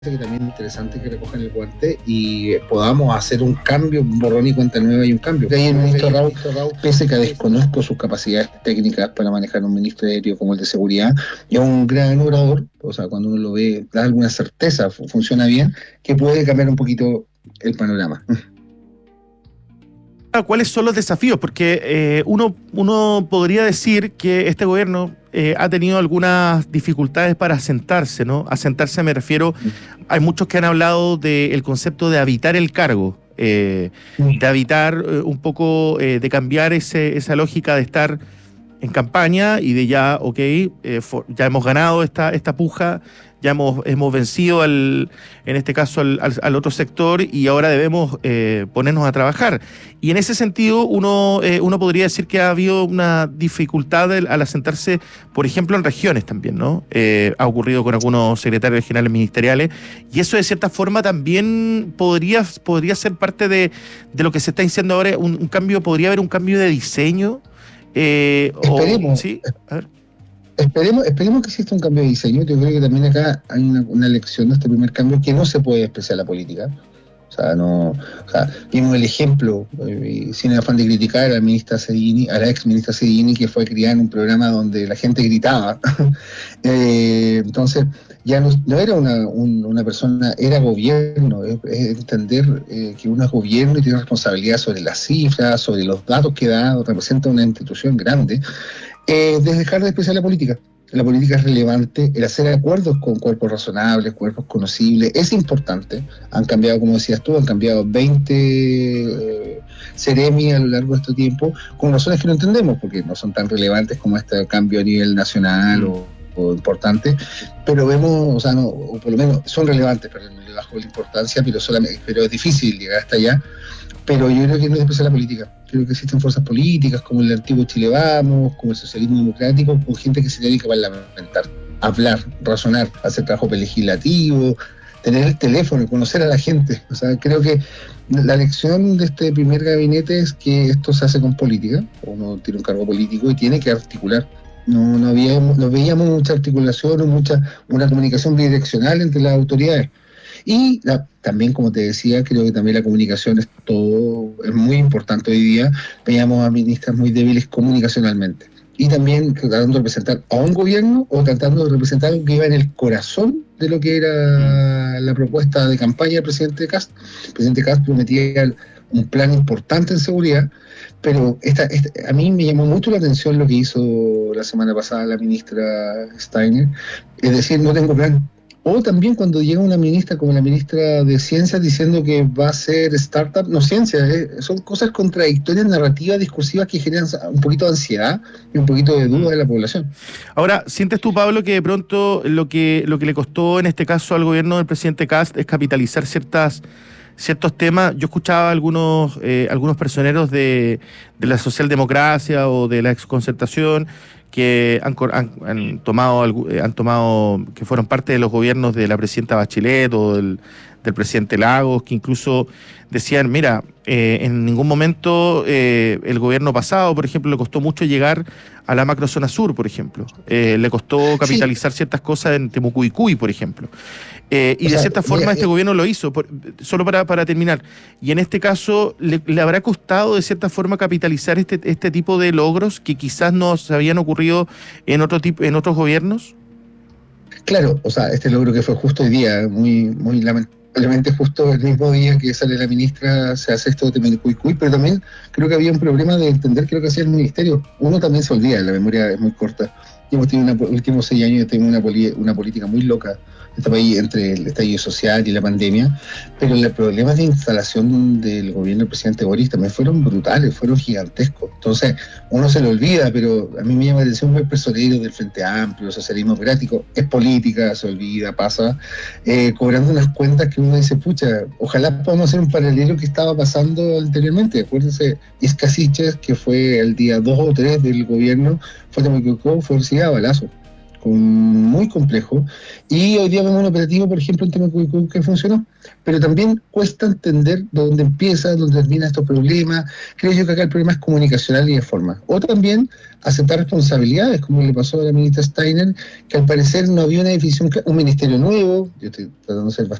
que también es interesante que recojan el guante y podamos hacer un cambio, un borrón y cuenta nueva y un cambio. Ahí el ministro Raúl, pese que desconozco sus capacidades técnicas para manejar un ministerio como el de seguridad, es un gran orador, o sea, cuando uno lo ve, da alguna certeza, funciona bien, que puede cambiar un poquito el panorama. ¿Cuáles son los desafíos? Porque uno podría decir que este gobierno ha tenido algunas dificultades para asentarse, ¿no? Asentarse me refiero, hay muchos que han hablado del concepto de habitar el cargo, de habitar un poco, de cambiar esa lógica de estar en campaña y de ya, ya hemos ganado esta puja, ya hemos vencido en este caso al otro sector y ahora debemos ponernos a trabajar. Y en ese sentido uno podría decir que ha habido una dificultad al asentarse, por ejemplo, en regiones también, ¿no? Ha ocurrido con algunos secretarios regionales ministeriales y eso de cierta forma también podría ser parte de lo que se está diciendo ahora, un cambio, podría haber un cambio de diseño. Esperemos. ¿Sí? A ver. Esperemos que exista un cambio de diseño. Yo creo que también acá hay una lección de este primer cambio que no se puede despreciar la política. Vimos el ejemplo, sin el afán de criticar a la ex ministra Sedini, que fue criada en un programa donde la gente gritaba. Entonces, ya no era una persona, era gobierno, es entender que uno es gobierno y tiene responsabilidad sobre las cifras, sobre los datos que da, representa una institución grande, de dejar de despreciar la política. La política es relevante, el hacer acuerdos con cuerpos razonables, cuerpos conocibles, es importante. Han cambiado, como decías tú, 20 seremi a lo largo de este tiempo, con razones que no entendemos, porque no son tan relevantes como este cambio a nivel nacional o importante, pero vemos, o por lo menos son relevantes, pero no le bajo la importancia, pero es difícil llegar hasta allá. Pero yo creo que no es despreciar la política. Creo que existen fuerzas políticas como el antiguo Chile Vamos, como el socialismo democrático, con gente que se tiene que parlamentar, hablar, razonar, hacer trabajo legislativo, tener el teléfono, conocer a la gente. O sea, creo que la lección de este primer gabinete es que esto se hace con política. Uno tiene un cargo político y tiene que articular. No veíamos mucha articulación o una comunicación bidireccional entre las autoridades. Y también, como te decía, creo que también la comunicación es muy importante hoy día. Veíamos a ministras muy débiles comunicacionalmente. Y también tratando de representar a un gobierno o tratando de representar algo que iba en el corazón de lo que era la propuesta de campaña del presidente Kast. El presidente Kast prometía un plan importante en seguridad, pero a mí me llamó mucho la atención lo que hizo la semana pasada la ministra Steiner, es decir, no tengo plan. O también cuando llega una ministra como la ministra de Ciencias diciendo que va a ser startup, no ciencia, son cosas contradictorias, narrativas, discursivas que generan un poquito de ansiedad y un poquito de duda de la población. Ahora, ¿sientes tú, Pablo, que de pronto lo que le costó en este caso al gobierno del presidente Kast es capitalizar ciertos temas? Yo escuchaba algunos personeros de la socialdemocracia o de la exconcertación que han tomado, que fueron parte de los gobiernos de la presidenta Bachelet o del presidente Lagos, que incluso decían, mira, en ningún momento el gobierno pasado, por ejemplo, le costó mucho llegar a la macrozona sur, por ejemplo. Le costó capitalizar ciertas cosas en Temucuicuy, por ejemplo. Y de cierta forma este gobierno lo hizo, solo para terminar. Y en este caso, ¿le habrá costado de cierta forma capitalizar este tipo de logros que quizás no se habían ocurrido en otros gobiernos? Claro, este logro que fue justo hoy día, muy lamentablemente justo el mismo día que sale la ministra, se hace esto de Temucuicuy, pero también creo que había un problema de entender qué es lo que hacía el ministerio. Uno también se olvida, la memoria es muy corta. Y hemos tenido los últimos 6 años una política muy loca en este país entre el estallido social y la pandemia, pero los problemas de instalación del gobierno del presidente Boris también fueron brutales, fueron gigantescos. Entonces, uno se lo olvida, pero a mí me llama la atención ver personeros del Frente Amplio, socialismo democrático, es política, se olvida, pasa, cobrando unas cuentas que uno dice, pucha, ojalá podamos hacer un paralelo que estaba pasando anteriormente. Acuérdense, Iscasiches, que fue el día 2 o 3 del gobierno, fue recibido a balazo. muy complejo, y hoy día vemos un operativo, por ejemplo, en Temuco que funcionó, pero también cuesta entender dónde empieza, dónde termina estos problemas. Creo yo que acá el problema es comunicacional y de forma. O también aceptar responsabilidades, como le pasó a la ministra Steiner, que al parecer no había una definición, un ministerio nuevo, yo estoy tratando de ser